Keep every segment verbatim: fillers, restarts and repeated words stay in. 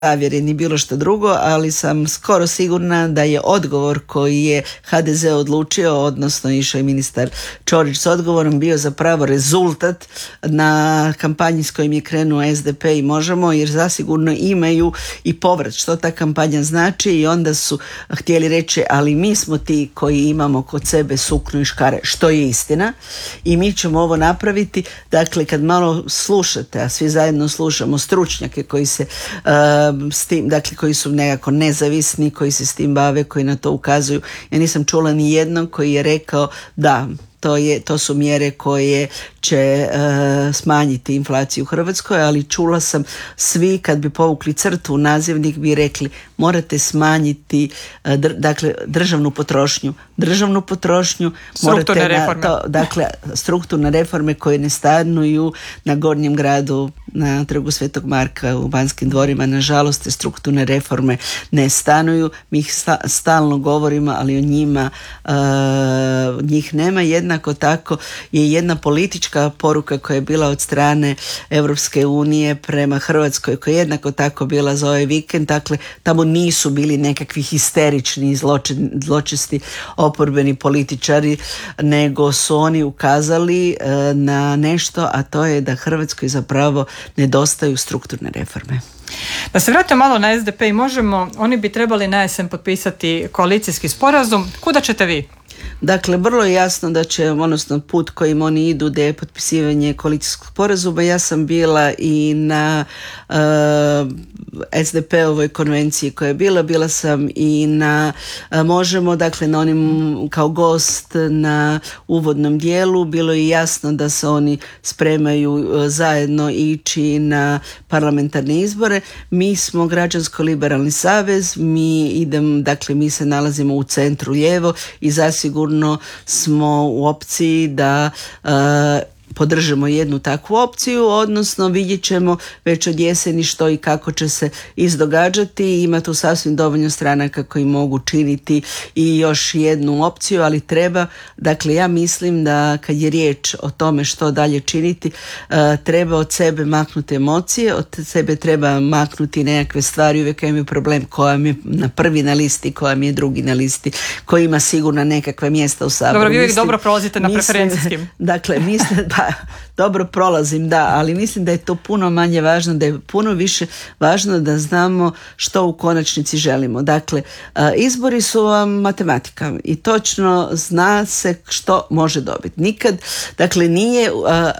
zavjere ni bilo što drugo, ali sam skoro sigurna da je odgovor koji je ha de ze odlučio, odnosno išao je ministar Ćorić s odgovorom, bio zapravo rezultat na kampanji s kojim je krenuo es de pe i Možemo, jer zasigurno imaju i povrat što ta kampanja znači i onda su htjeli reći ali mi smo ti koji imamo kod sebe sukno i škare, što je istina i mi ćemo ovo napraviti. Dakle, kad malo slušate, a svi zajedno slušamo stručnjake koji se uh, s tim, dakle koji su nekako nezavisni, koji se s tim bave, koji na to ukazuju. Ja nisam čula ni jednog koji je rekao da to, je, to su mjere koje će uh, smanjiti inflaciju u Hrvatskoj, ali čula sam svi kad bi povukli crtu u nazivnik bi rekli morate smanjiti uh, dr, dakle državnu potrošnju. Državnu potrošnju strukturne morate reforme. Na to, dakle strukturne reforme koje ne stanuju na Gornjem gradu, na Trgu Svetog Marka, u Banskim dvorima. Nažalost, te strukturne reforme ne stanuju. Mi ih sta, stalno govorimo, ali o njima uh, njih nema. Jednako tako je jedna politička poruka koja je bila od strane Europske unije prema Hrvatskoj, koja je jednako tako bila za ovaj vikend. Dakle, tamo nisu bili nekakvi histerični, zločin, zločesti oporbeni političari, nego su oni ukazali uh, na nešto, a to je da Hrvatskoj zapravo nedostaju strukturne reforme. Da se vratimo malo na es de pe i Možemo, oni bi trebali na jesen potpisati koalicijski sporazum. Kuda ćete vi? Dakle, vrlo je jasno da će, odnosno put kojim oni idu da je potpisivanje koalicijskog sporazuma. Ja sam bila i na uh, es de pe-ovoj konvenciji koja je bila, bila sam i na uh, Možemo, dakle na onim kao gost na uvodnom dijelu. Bilo je jasno da se oni spremaju uh, zajedno ići na parlamentarne izbore. Mi smo Građansko-liberalni savez, mi idem, dakle mi se nalazimo u centru lijevo i zasigurno smo u opciji da uh, podržimo jednu takvu opciju, odnosno vidjet ćemo već od jeseni što i kako će se izdogađati. Ima tu sasvim dovoljno stranaka koji mogu činiti i još jednu opciju, ali treba, dakle ja mislim da kad je riječ o tome što dalje činiti, uh, treba od sebe maknuti emocije, od sebe treba maknuti nekakve stvari. Uvijek imaju problem koja mi je na prvi na listi, koja mi je drugi na listi, koji ima sigurno nekakve mjesta u Saboru. Dobro, vi uvijek mislim, dobro prolazite na mislim, preferencijskim. Dakle, mislim da dobro prolazim, da, ali mislim da je to puno manje važno, da je puno više važno da znamo što u konačnici želimo. Dakle, izbori su vam matematika i točno zna se što može dobiti. Nikad, dakle, nije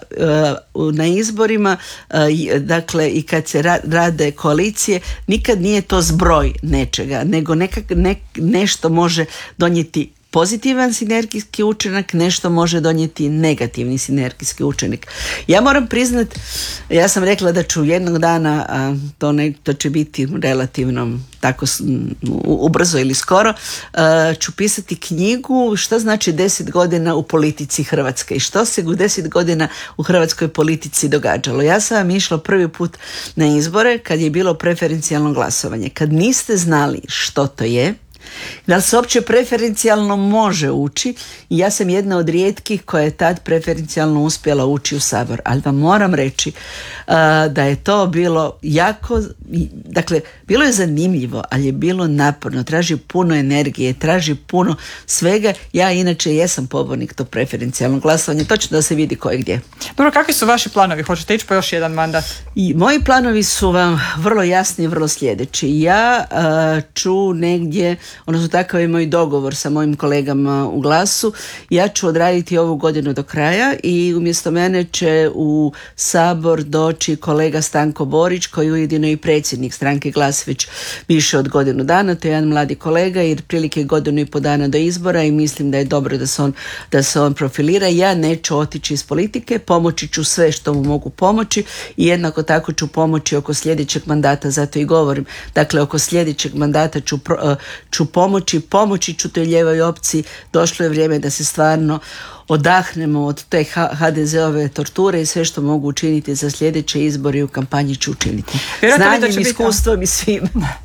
na izborima, dakle, i kad se rade koalicije, nikad nije to zbroj nečega, nego nekak, ne, nešto može donijeti pozitivan sinergijski učinak, nešto može donijeti negativni sinergijski učinak. Ja moram priznat, ja sam rekla da ću jednog dana, a to, ne, to će biti relativno tako ubrzo ili skoro, a, ću pisati knjigu što znači deset godina u politici Hrvatske i što se u deset godina u hrvatskoj politici događalo. Ja sam vam išla prvi put na izbore kad je bilo preferencijalno glasovanje. Kad niste znali što to je, da li se uopće preferencijalno može ući, i ja sam jedna od rijetkih koja je tad preferencijalno uspjela ući u Sabor, ali vam moram reći uh, da je to bilo jako, dakle bilo je zanimljivo, ali je bilo naporno, traži puno energije, traži puno svega. Ja inače jesam pobornik tog preferencijalnog glasovanja, točno da se vidi ko je gdje. Dobro, kakvi su vaši planovi? Hoćete ići po još jedan mandat? I moji planovi su vam vrlo jasni i vrlo sljedeći. Ja uh, ću negdje, odnosno takav je moj dogovor sa mojim kolegama u Glasu, ja ću odraditi ovu godinu do kraja i umjesto mene će u Sabor doći kolega Stanko Borić, koji je ujedino i predsjednik stranke Glas već više od godinu dana. To je jedan mladi kolega jer prilike godinu i po dana do izbora i mislim da je dobro da se on, da se on profilira. Ja neću otići iz politike, pomoći ću sve što mu mogu pomoći i jednako tako ću pomoći oko sljedećeg mandata, zato i govorim. Dakle, oko sljedećeg mandata ću, ću pomoći, pomoći ću toj lijevoj opciji. Došlo je vrijeme da se stvarno odahnemo od te ha de ze-ove torture i sve što mogu učiniti za sljedeće izbore i u kampanji ću učiniti. Znanjem, iskustvom i svim.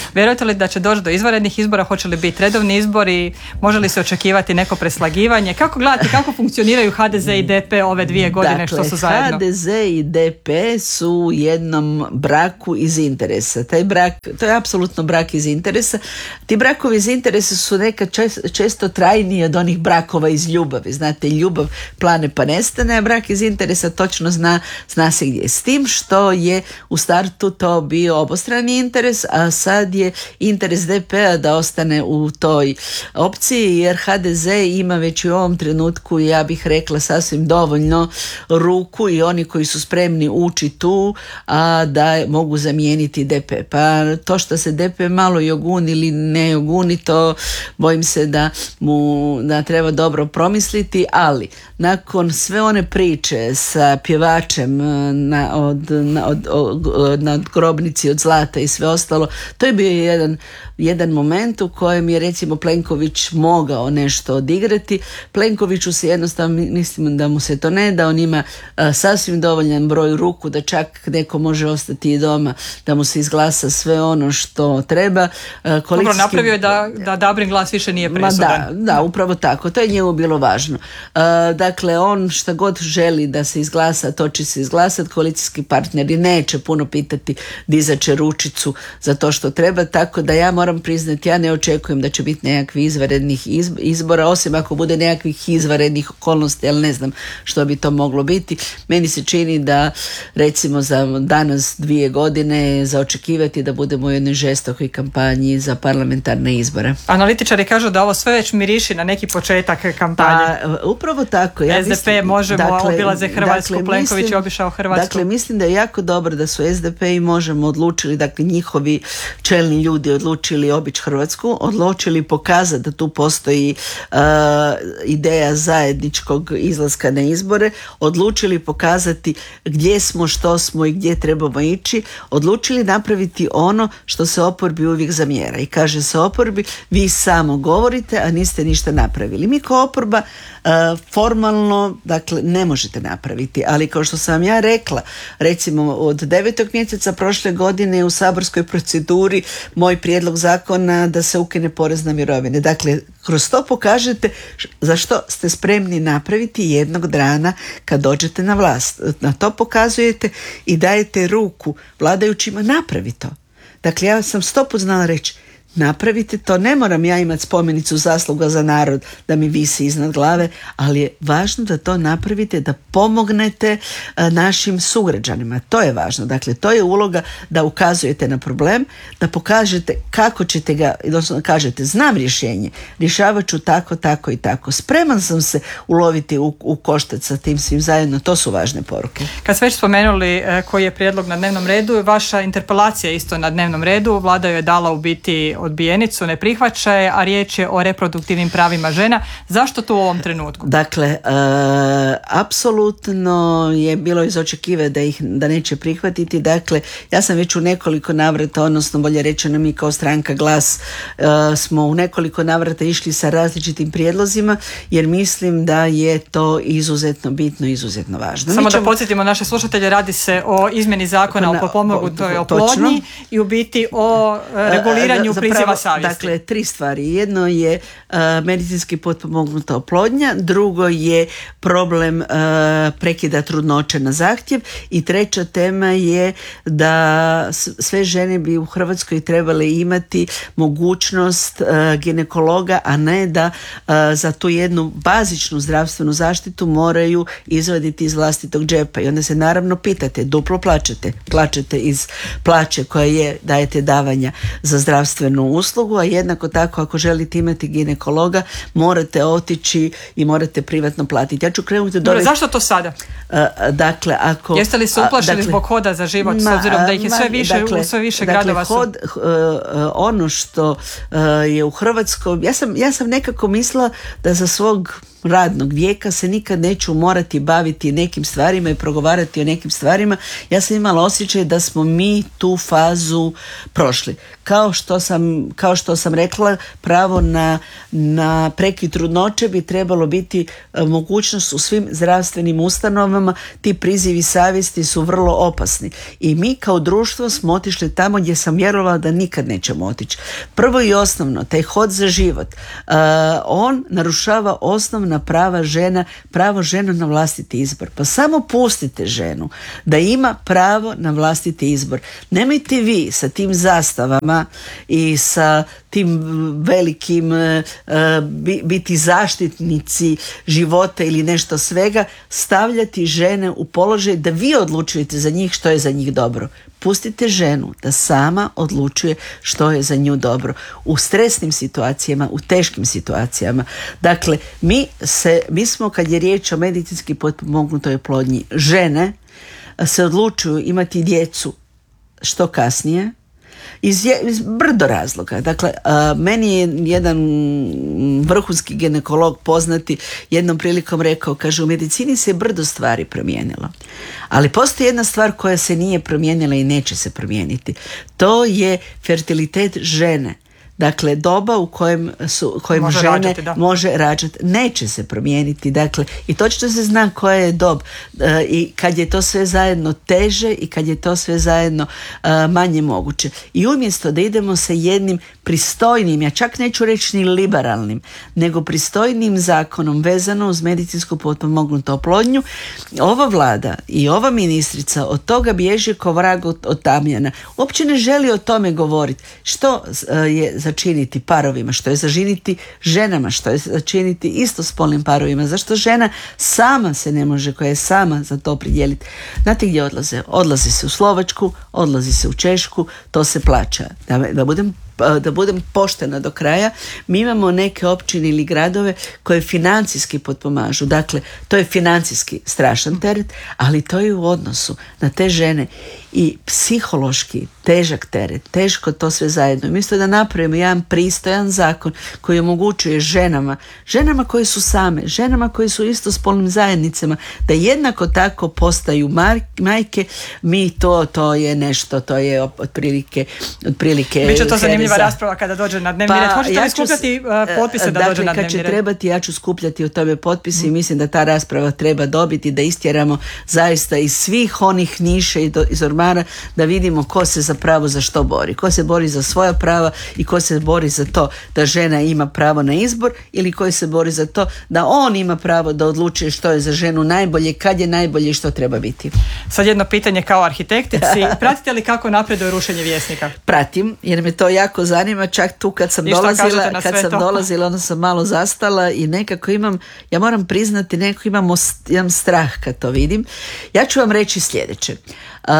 Vjerujete li da će doći do izvanrednih izbora, hoće li biti redovni izbori, može li se očekivati neko preslagivanje? Kako gledate, kako funkcioniraju H D Z i D P ove dvije godine dakle, što su zajedno? H D Z i D P su u jednom braku iz interesa. Taj brak, to je apsolutno brak iz interesa. Ti brakovi iz interesa su nekad često, često trajniji od onih brakova iz ljubavi. Znate, ljubav plane pa nestane, a brak iz interesa točno zna, zna se gdje. S tim što je u startu to bio obostrani interes, a sad je interes D P-a da ostane u toj opciji, jer H D Z ima već u ovom trenutku, ja bih rekla, sasvim dovoljno ruku i oni koji su spremni ući tu, a da mogu zamijeniti D P. Pa to što se D P malo joguni ili ne joguni, to bojim se da mu da treba dobro promisliti, ali nakon sve one priče sa pjevačem na, od, na, od, od, na grobnici od zlata i sve ostalo, to je bio jedan, jedan moment u kojem je recimo Plenković mogao nešto odigrati. Plenkoviću se jednostavno, mislim da mu se to ne da, on ima a, sasvim dovoljan broj ruku da čak neko može ostati i doma, da mu se izglasa sve ono što treba. A, Dobro, napravio je da, da Dabrin glas više nije presudan. Da, da, upravo tako, to je njemu bilo važno. A, dakle, on šta god želi da se izglasa, to će se izglasati. Koalicijski partneri neće puno pitati, dizaće ručicu za to što treba, tako da ja moram priznati, ja ne očekujem da će biti nekakvih izvanrednih izbora, osim ako bude nekakvih izvanrednih okolnosti, ali ne znam što bi to moglo biti. Meni se čini da recimo za danas dvije godine za očekivati da budemo u jednoj žestokoj kampanji za parlamentarne izbore. Analitičari kažu da ovo sve već miriši na neki početak kampanje. Pa, upravo tako. Ja S D P mislim, Možemo dakle, obilaze Hrvatsku, dakle, Plenković mislim, je obišao Hrvatsku. Dakle, mislim da je jako dobro da su S D P i Možemo odlučili, dakle njihovi čelni ljudi odlučili obići Hrvatsku, odlučili pokazati da tu postoji uh, ideja zajedničkog izlaska na izbore, odlučili pokazati gdje smo, što smo i gdje trebamo ići, odlučili napraviti ono što se oporbi uvijek zamjera. I kaže se oporbi, vi samo govorite, a niste ništa napravili. Mi kao oporba uh, formalno, dakle, ne možete napraviti, ali kao što sam ja rekla, recimo od devetog mjeseca prošle godine u saborskoj proceduri moj prijedlog zakona da se ukine porez na mirovine. Dakle, kroz to pokažete za što ste spremni napraviti jednog dana kad dođete na vlast. Na to pokazujete i dajete ruku vladajućima, napravi to. Dakle, ja sam sto put znala reći, napravite to, ne moram ja imati spomenicu zasluga za narod da mi visi iznad glave, ali je važno da to napravite, da pomognete a, našim sugrađanima. To je važno. Dakle, to je uloga da ukazujete na problem, da pokažete kako ćete ga, odnosno kažete, znam rješenje, rješavat ću tako, tako i tako. Spreman sam se uloviti u, u koštac sa tim svim zajedno. To su važne poruke. Kad ste već spomenuli e, koji je prijedlog na dnevnom redu, vaša interpelacija je isto na dnevnom redu. Vlada je dala u biti odbijenicu, ne prihvaća je, a riječ je o reproduktivnim pravima žena. Zašto to u ovom trenutku? Dakle, e, apsolutno je bilo iz očekiva da ih da neće prihvatiti. Dakle, ja sam već u nekoliko navrata, odnosno bolje rečeno mi kao stranka Glas e, smo u nekoliko navrata išli sa različitim prijedlozima, jer mislim da je to izuzetno bitno, izuzetno važno. Samo ćemo... da podsjetimo naše slušatelje, radi se o izmjeni zakona o potpomognutoj oplodnji i u biti o reguliranju priziva savjesti. Dakle, tri stvari. Jedno je uh, medicinski potpomognuta oplodnja, drugo je problem uh, prekida trudnoće na zahtjev i treća tema je da sve žene bi u Hrvatskoj trebale imati mogućnost uh, ginekologa, a ne da uh, za tu jednu bazičnu zdravstvenu zaštitu moraju izvaditi iz vlastitog džepa. I onda se naravno pitate, duplo plaćate. Plaćate iz plaće koja je, dajete davanja za zdravstvenu uslugu, a jednako tako ako želite imati ginekologa morate otići i morate privatno platiti. Ja ću krenuti do... Dobre, zašto to sada? Uh, dakle, ako... Jeste li se uplašili dakle, zbog hoda za život, ma, s obzirom da ih je sve više, dakle, u sve više dakle, gradova su... Hod, uh, ono što uh, je u Hrvatskoj, ja sam, ja sam nekako mislila da za svog radnog vijeka se nikad neću morati baviti nekim stvarima i progovarati o nekim stvarima. Ja sam imala osjećaj da smo mi tu fazu prošli. Kao što sam, kao što sam rekla, pravo na, na prekid trudnoće bi trebalo biti mogućnost u svim zdravstvenim ustanovama. Ti prizivi savjesti su vrlo opasni i mi kao društvo smo otišli tamo gdje sam vjerovala da nikad nećemo otići. Prvo i osnovno, taj hod za život, uh, on narušava osnovna prava žena, pravo žena na vlastiti izbor. Pa samo pustite ženu da ima pravo na vlastiti izbor. Nemojte vi sa tim zastavama i sa tim velikim uh, biti zaštitnici života ili nešto svega, stavljati žene u položaj da vi odlučujete za njih što je za njih dobro. Pustite ženu da sama odlučuje što je za nju dobro. U stresnim situacijama, u teškim situacijama. Dakle, mi, se, mi smo, kad je riječ o medicinski potpomognutoj oplodnji, žene se odlučuju imati djecu što kasnije, Iz, je, iz brdo razloga. Dakle, a, meni je jedan vrhunski ginekolog poznati jednom prilikom rekao, kaže, u medicini se brdo stvari promijenilo. Ali postoji jedna stvar koja se nije promijenila i neće se promijeniti. To je fertilitet žene. Dakle, doba u kojem, su, kojem može žene rađati, može rađati, neće se promijeniti. Dakle, i točno se zna koja je dob e, i kad je to sve zajedno teže i kad je to sve zajedno e, manje moguće. I umjesto da idemo sa jednim pristojnim, ja čak neću reći ni liberalnim, nego pristojnim zakonom vezano uz medicinsku potpomognutu oplodnju, ova vlada i ova ministrica od toga bježi ko vrag od, od tamjana. Uopće ne želi o tome govoriti. Što e, je za začiniti parovima, što je začiniti ženama, što je začiniti istospolnim parovima, zašto žena sama se ne može, koja je sama za to opredijeliti. Znate gdje odlaze? Odlazi se u Slovačku, odlazi se u Češku, to se plaća. Da, da budem da budem poštena do kraja, mi imamo neke općine ili gradove koje financijski potpomažu. Dakle, to je financijski strašan teret, ali to je u odnosu na te žene i psihološki težak teret, teško to sve zajedno. I umjesto da napravimo jedan pristojan zakon koji omogućuje ženama, ženama koje su same, ženama koje su u istospolnim zajednicama, da jednako tako postaju mar- majke, mi to, to je nešto, to je otprilike otprilike Biće to zanimljiva rasprava kada dođe na dnevni pa, red. Hoćete ja li skupljati uh, potpise da dakle, dođe na dnevni red? Dakle, kad će trebati, ja ću skupljati o tome potpise mm. i mislim da ta rasprava treba dobiti, da istjeramo zaista iz svih onih niše i do, iz ormara, da vidimo ko se zapravo za što bori. Ko se bori za svoja prava i ko se bori za to da žena ima pravo na izbor ili ko se bori za to da on ima pravo da odlučuje što je za ženu najbolje, kad je najbolje i što treba biti. Sad jedno pitanje kao arhitektici. Pratite li kako napreduje rušenje Vjesnika? Pratim, jer me to jako zanima. Čak tu kad sam dolazila, kad sam to? dolazila, onda sam malo zastala i nekako imam, ja moram priznati, nekako imam, imam strah kad to vidim. Ja ću vam reći sljedeće. Uh,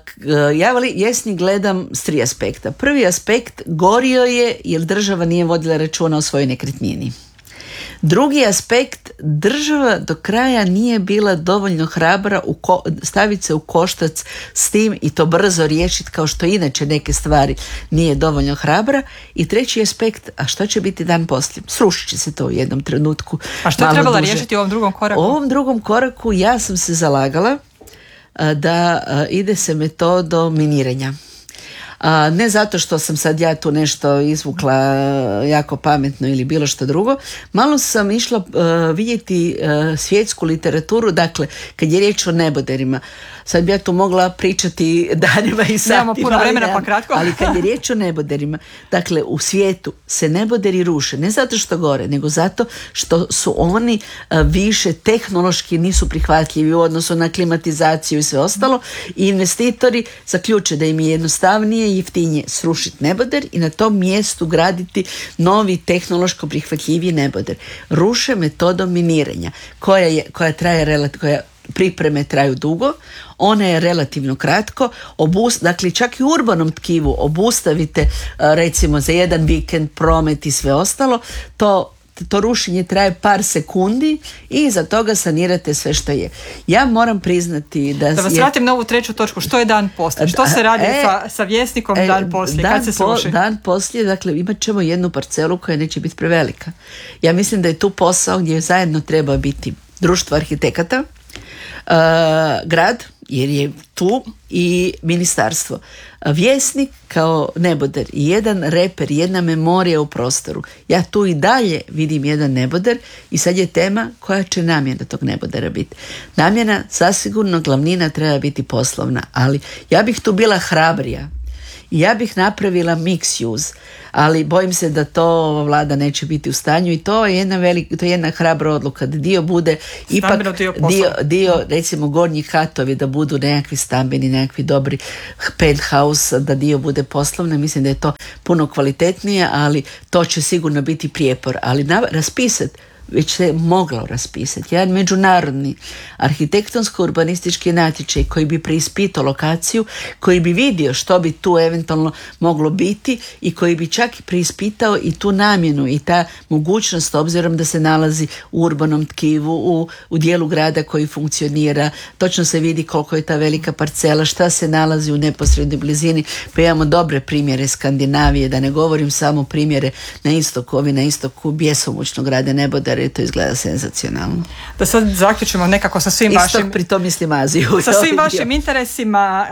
ja Vjesnik gledam s tri aspekta. Prvi aspekt, gorio je jer država nije vodila računa o svojoj nekretnini. Drugi aspekt, država do kraja nije bila dovoljno hrabra u ko, staviti se u koštac s tim i to brzo riješiti, kao što inače neke stvari nije dovoljno hrabra. I treći aspekt, a što će biti dan poslije? Srušit će se to u jednom trenutku. A što je trebala duže. riješiti u ovom drugom koraku? U ovom drugom koraku ja sam se zalagala da ide se metodom miniranja. A, ne zato što sam sad ja tu nešto izvukla jako pametno ili bilo što drugo. Malo sam išla uh, vidjeti uh, svjetsku literaturu, dakle, kad je riječ o neboderima. Sad bi ja tu mogla pričati danima i satima. Nemamo puno vremena, pa kratko. Ali kad je riječ o neboderima, dakle, u svijetu se neboderi ruše, ne zato što gore, nego zato što su oni uh, više tehnološki nisu prihvatljivi u odnosu na klimatizaciju i sve ostalo, i investitori zaključe da im je jednostavnije i jeftinije srušiti neboder i na tom mjestu graditi novi tehnološko prihvatljiviji neboder. Ruše metodom miniranja koja, je, koja traje relativno, koja pripreme traju dugo, ona je relativno kratko, obust, dakle čak i u urbanom tkivu obustavite recimo za jedan vikend promet i sve ostalo, to to rušenje traje par sekundi i iza toga sanirate sve što je. Ja moram priznati da... Da vas je, vratim na ovu treću točku. Što je dan poslije? Što se radi e, sa, sa Vjesnikom e, dan poslije? Dan, kad se po, sruši? dan poslije, dakle, imat ćemo jednu parcelu koja neće biti prevelika. Ja mislim da je tu posao gdje zajedno treba biti društvo arhitekata, uh, grad, jer je tu, i ministarstvo. Vjesnik kao neboder i jedan reper, jedna memorija u prostoru. Ja tu i dalje vidim jedan neboder i sad je tema koja će namjena tog nebodera biti. Namjena, zasigurno glavnina treba biti poslovna, ali ja bih tu bila hrabrija. Ja bih napravila mix use, ali bojim se da to vlada neće biti u stanju i to je jedna velika, to je jedna hrabra odluka, da dio bude ipak dio, dio, dio recimo gornji katovi da budu nekakvi stambeni, nekakvi dobri penthouse, da dio bude poslovno. Mislim da je to puno kvalitetnije, ali to će sigurno biti prijepor, ali na, raspisati već se moglo raspisati jedan međunarodni arhitektonsko-urbanistički natječaj koji bi preispitao lokaciju, koji bi vidio što bi tu eventualno moglo biti i koji bi čak i preispitao i tu namjenu i ta mogućnost, obzirom da se nalazi u urbanom tkivu, u, u dijelu grada koji funkcionira, točno se vidi koliko je ta velika parcela, šta se nalazi u neposrednoj blizini. Pa imamo dobre primjere Skandinavije, da ne govorim samo primjere na istoku, ovi na istoku bjesomučno grade nebodere, to izgleda senzacionalno. Da sad zaključimo nekako sa svim vašim... Istok, pri tom mislim Aziju. Sa svim vašim interesima.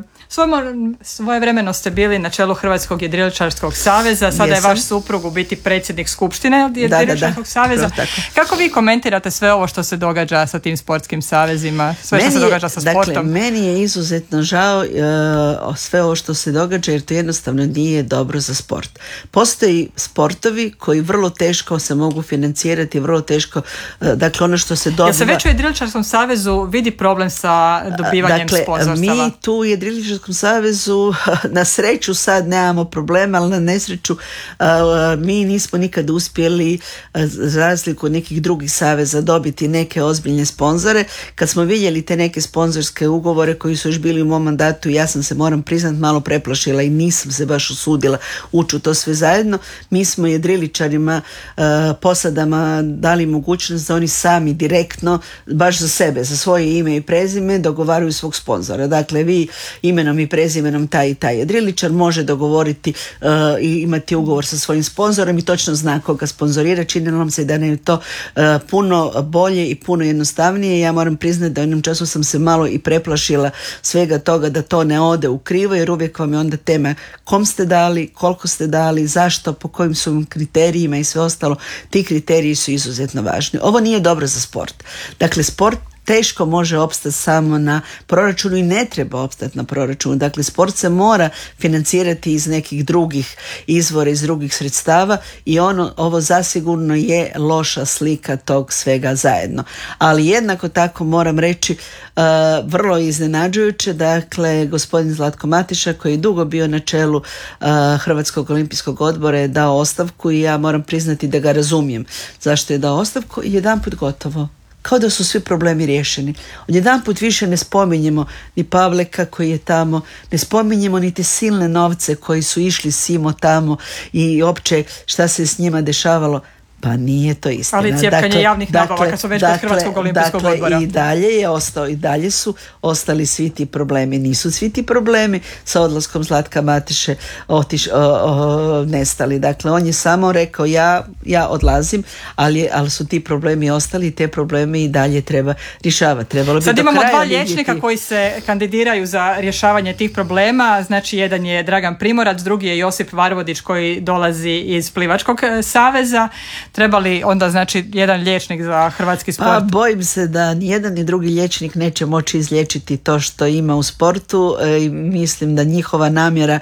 Uh, svoje vremeno ste bili na čelu Hrvatskog jedriličarskog saveza, sada Jesam. je vaš suprug u biti predsjednik skupštine jedriličarskog saveza. Da, kako vi komentirate sve ovo što se događa sa tim sportskim savezima, sve meni što se događa sa sportom? Dakle, meni je izuzetno žao uh, sve ovo što se događa, jer to jednostavno nije dobro za sport. Postoji sportovi koji vrlo teško se mogu financirati, vrlo teško, uh, dakle ono što se dobiva... Jel se već u jedriličarskom savezu vidi problem sa dobivanjem dakle, sponzorstava? Mi tu u jedriličarskom savezu na sreću sad nemamo problema, ali na nesreću uh, mi nismo nikad uspjeli uh, za razliku od nekih drugih saveza dobiti neke ozbiljne sponzore. Kad smo vidjeli te neke sponzorske ugovore koji su još bili u mom mandatu, ja sam se, moram priznat, malo preplašila i nisam se baš usudila ući u to sve zajedno. Mi smo jedriličarima, uh, posadama dali mogućnost da oni sami direktno, baš za sebe, za svoje ime i prezime dogovaraju svog sponzora. Dakle, vi imenom i prezimenom taj i taj jedriličar može dogovoriti uh, i imati ugovor sa svojim sponzorom i točno zna koga sponzorira. Činilo nam se da je to uh, puno bolje i puno jednostavnije. Ja moram priznati da u jednom času sam se malo i preplašila svega toga da to ne ode u krivo, jer uvijek vam je onda tema kom ste dali, koliko ste dali, zašto, po kojim su kriterijima i sve ostalo. Ti kriteriji su izuzetno važni. Ovo nije dobro za sport. Dakle, sport teško može opstati samo na proračunu i ne treba opstati na proračunu. Dakle, sport se mora financirati iz nekih drugih izvora, iz drugih sredstava i ono, ovo zasigurno je loša slika tog svega zajedno. Ali jednako tako moram reći, uh, vrlo iznenađujuće, dakle, gospodin Zlatko Mateša koji je dugo bio na čelu uh, Hrvatskog olimpijskog odbora je dao ostavku i ja moram priznati da ga razumijem. Zašto je dao ostavku? Jedanput gotovo. Kao da su svi problemi riješeni. Odjedanput više ne spominjemo ni Pavleka koji je tamo, ne spominjemo ni te silne novce koji su išli simo tamo i opće šta se s njima dešavalo. Pa nije to istina. Ali cijepkanje dakle, javnih nabava dakle, kad su već dakle, kod Hrvatskog olimpijskog dakle, odbora. I dalje je ostao, i dalje su ostali svi ti problemi. Nisu svi ti problemi sa odlaskom Zlatka Mateše otiš, o, o, nestali. Dakle, on je samo rekao ja, ja odlazim, ali, ali su ti problemi ostali i te probleme i dalje treba rješavati. Trebalo bi Sad do imamo kraja dva vidjeti... liječnika koji se kandidiraju za rješavanje tih problema. Znači, jedan je Dragan Primorac, drugi je Josip Varvodić koji dolazi iz Plivačkog saveza. Treba li onda znači jedan liječnik za hrvatski sport? Pa bojim se da ni jedan ni drugi liječnik neće moći izliječiti to što ima u sportu i mislim da njihova namjera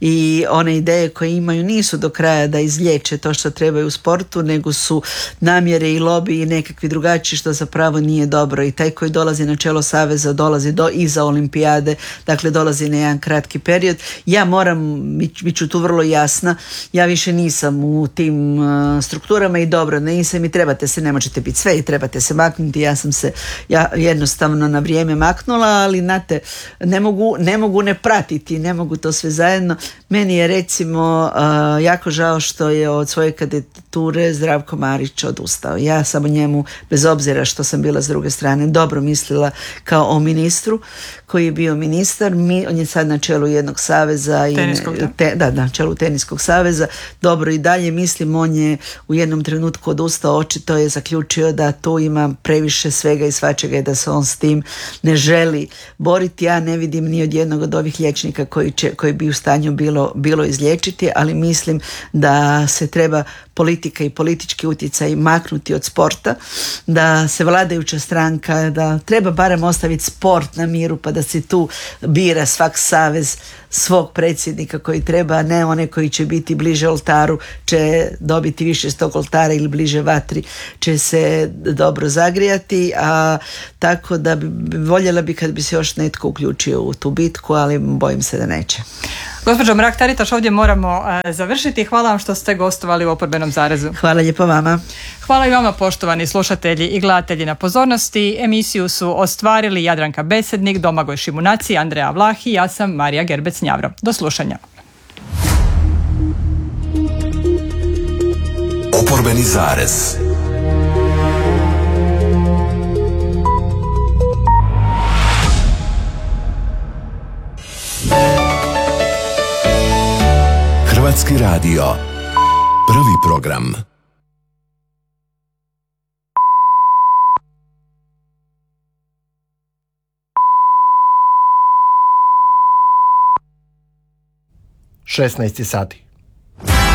i one ideje koje imaju nisu do kraja da izliječe to što trebaju u sportu, nego su namjere i lobby i nekakvi drugačiji, što zapravo nije dobro. I taj koji dolazi na čelo saveza dolazi do iza olimpijade, dakle dolazi na jedan kratki period. Ja moram, bit ću tu vrlo jasna, ja više nisam u tim uh, strukturama i dobro, ne se mi trebate se, ne možete biti sve i trebate se maknuti. Ja sam se ja jednostavno na vrijeme maknula, ali znate, ne mogu, ne mogu ne pratiti, ne mogu to sve zajedno. Meni je recimo uh, jako žao što je od svoje kandidature Zdravko Marić odustao. Ja sam o njemu, bez obzira što sam bila s druge strane, dobro mislila kao o ministru koji je bio ministar. Mi, on je sad na čelu jednog saveza. Teniskog, i, te, da, na čelu teniskog saveza. Dobro i dalje mislim, on je u jednom trenutku odustao, očito je zaključio da tu ima previše svega i svačega i da se on s tim ne želi boriti. Ja ne vidim ni od jednog od ovih liječnika koji, će, koji bi u stanju bilo, bilo izliječiti, ali mislim da se treba politika i politički utjecaj maknuti od sporta, da se vladajuća stranka, da treba barem ostaviti sport na miru pa da se tu bira svak savez svog predsjednika koji treba, a ne one koji će biti bliže oltaru će dobiti više s tog oltara ili bliže vatri će se dobro zagrijati, a tako da bi, voljela bi kad bi se još netko uključio u tu bitku, ali bojim se da neće. Gospođo Mrak-Taritaš, ovdje moramo e, završiti. Hvala vam što ste gostovali u Oporbenom zarezu. Hvala lijepo vama. Hvala i vama, poštovani slušatelji i gledatelji, na pozornosti. Emisiju su ostvarili Jadranka Besednik, Domagoj Šimunaci, Andreja Vlahi, ja sam Marija Gerbec-Njavro. Do slušanja. Oporbeni zarez. Hrvatski radio. Prvi program. šesnaest sati.